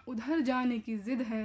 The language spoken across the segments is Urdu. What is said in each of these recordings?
ادھر جانے کی ضد ہے،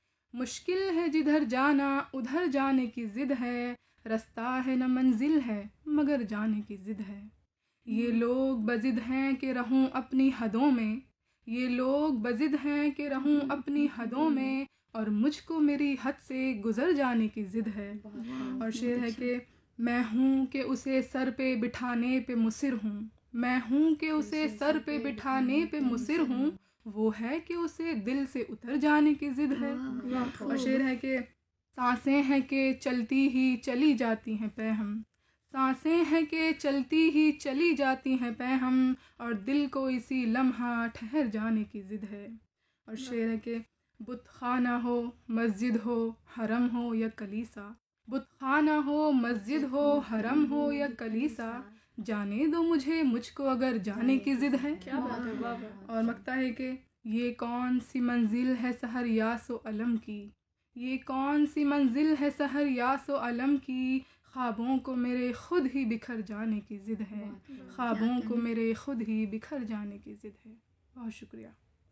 مشکل ہے جدھر جانا ادھر جانے کی ضد ہے، رستہ ہے نہ منزل ہے مگر جانے کی ضد ہے۔ یہ لوگ بضد ہیں کہ رہوں اپنی حدوں میں، یہ لوگ بضد ہیں کہ رہوں اپنی حدوں میں، اور مجھ کو میری حد سے گزر جانے کی ضد ہے۔ اور شعر ہے کہ میں ہوں کہ اسے سر پہ بٹھانے پہ مصر ہوں، میں ہوں کہ اسے سر پہ بٹھانے پہ مصر ہوں، وہ ہے کہ اسے دل سے اتر جانے کی ضد ہے۔ اور شعر ہے کہ سانسیں ہیں کہ چلتی ہی چلی جاتی ہیں پہ ہم، سانسیں ہیں کہ چلتی ہی چلی جاتی ہیں پہ ہم، اور دل کو اسی لمحہ ٹھہر جانے کی ضد ہے۔ اور شعر ہے کہ بت خانہ ہو مسجد ہو حرم ہو یا کلیسا، بت خانہ ہو مسجد ہو حرم ہو یا کلیسا، جانے دو مجھے مجھ کو اگر جانے کی ضد ہے۔ کیا بات ہے، واہ واہ۔ اور مکتا ہے کہ یہ کون سی منزل ہے سحر یاس و علم کی، یہ کون سی منزل ہے سحر یاس و علم کی، خوابوں کو میرے خود ہی بکھر جانے کی ضد ہے، خوابوں کو میرے خود ہی بکھر جانے کی ضد ہے۔ بہت شکریہ۔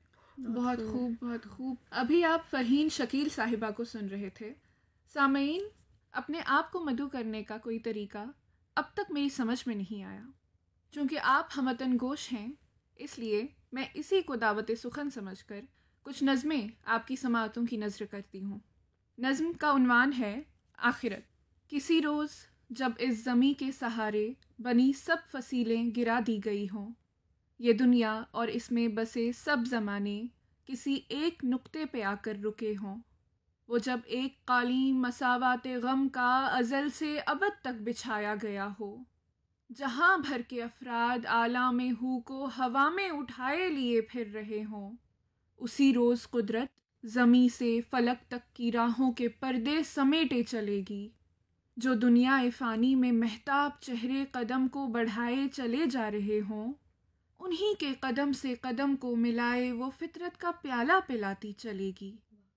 بہت خوب، بہت خوب۔ ابھی آپ فرحین شکیل صاحبہ کو سن رہے تھے۔ سامعین، اپنے آپ کو مدعو کرنے کا کوئی طریقہ اب تک میری سمجھ میں نہیں آیا۔ چونکہ آپ ہموطن گوش ہیں، اس لیے میں اسی کو دعوت سخن سمجھ کر کچھ نظمیں آپ کی سماعتوں کی نذر کرتی ہوں۔ نظم کا عنوان ہے آخرت۔ کسی روز جب اس زمیں کے سہارے بنی سب فصیلیں گرا دی گئی ہوں، یہ دنیا اور اس میں بسے سب زمانے کسی ایک نقطے پہ آ کر رکے ہوں، وہ جب ایک قالین مساوات غم کا ازل سے ابد تک بچھایا گیا ہو، جہاں بھر کے افراد عالم ہو کو ہوا میں اٹھائے لیے پھر رہے ہوں، اسی روز قدرت زمیں سے فلک تک کی راہوں کے پردے سمیٹے چلے گی۔ جو دنیا فانی میں مہتاب چہرے قدم کو بڑھائے چلے جا رہے ہوں، انہی کے قدم سے قدم کو ملائے وہ فطرت کا پیالہ پلاتی چلے گی۔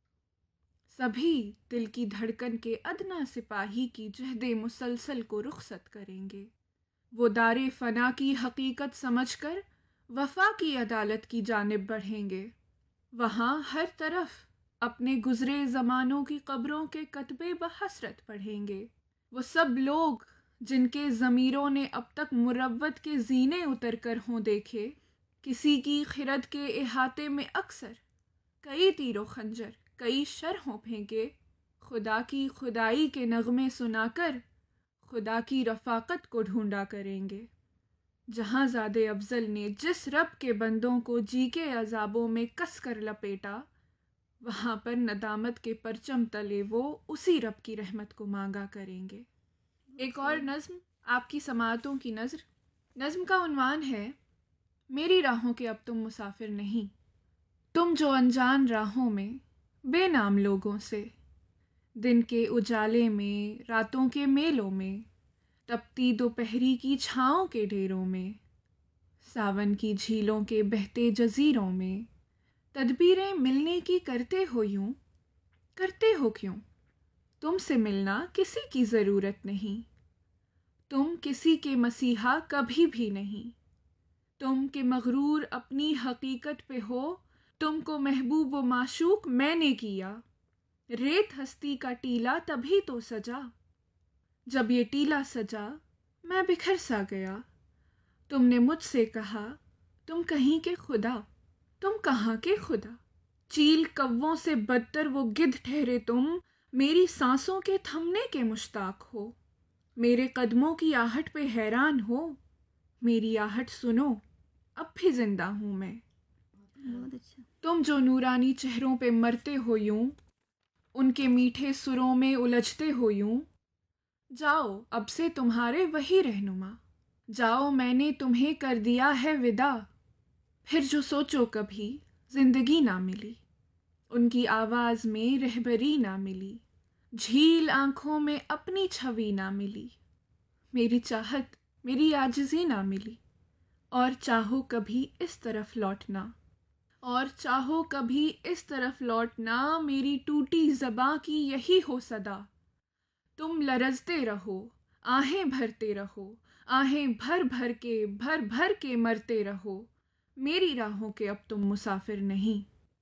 سبھی دل کی دھڑکن کے ادنا سپاہی کی جہد مسلسل کو رخصت کریں گے، وہ دار فنا کی حقیقت سمجھ کر وفا کی عدالت کی جانب بڑھیں گے۔ وہاں ہر طرف اپنے گزرے زمانوں کی قبروں کے کتبے بحسرت پڑھیں گے، وہ سب لوگ جن کے ضمیروں نے اب تک مروت کے زینے اتر کر ہوں دیکھے، کسی کی خرد کے احاطے میں اکثر کئی تیر و خنجر کئی شرحوں پھینکے، خدا کی خدائی کے نغمے سنا کر خدا کی رفاقت کو ڈھونڈا کریں گے۔ جہاں زاد افضل نے جس رب کے بندوں کو جی کے عذابوں میں کس کر لپیٹا، وہاں پر ندامت کے پرچم تلے وہ اسی رب کی رحمت کو مانگا کریں گے۔ ایک اور نظم آپ کی سماعتوں کی نظر۔ نظم کا عنوان ہے میری راہوں کے اب تم مسافر نہیں، تم جو انجان راہوں میں بے نام لوگوں سے، دن کے اجالے میں راتوں کے میلوں میں، تپتی دوپہری کی چھاؤں کے ڈیروں میں، ساون کی جھیلوں کے بہتے جزیروں میں، تدبیریں ملنے کی کرتے ہو یوں، کرتے ہو کیوں؟ تم سے ملنا کسی کی ضرورت نہیں، تم کسی کے مسیحا کبھی بھی نہیں، تم کے مغرور اپنی حقیقت پہ ہو، تم کو محبوب و معشوق میں نے کیا، ریت ہستی کا ٹیلا تبھی تو سجا، جب یہ ٹیلا سجا میں بکھر سا گیا، تم نے مجھ سے کہا تم کہیں کے خدا، تم کہاں کے خدا، چیل کووں سے بدتر وہ گدھ ٹھہرے تم، میری سانسوں کے تھمنے کے مشتاق ہو، میرے قدموں کی آہٹ پہ حیران ہو، میری آہٹ سنو اب بھی زندہ ہوں میں۔ تم جو نورانی چہروں پہ مرتے ہو یوں، ان کے میٹھے سروں میں الجھتے ہو یوں، جاؤ اب سے تمہارے وہی رہنما، جاؤ میں نے تمہیں کر دیا ہے وداع، پھر جو سوچو کبھی زندگی نہ ملی، ان کی آواز میں رہبری نہ ملی، جھیل آنکھوں میں اپنی چھوی نہ ملی، میری چاہت میری عاجزی نہ ملی، اور چاہو کبھی اس طرف لوٹنا، اور چاہو کبھی اس طرف لوٹنا، میری ٹوٹی زباں کی یہی ہو صدا، تم لرزتے رہو آہیں بھرتے رہو، آہیں بھر بھر کے مرتے رہو، میری راہوں کے اب تم مسافر نہیں۔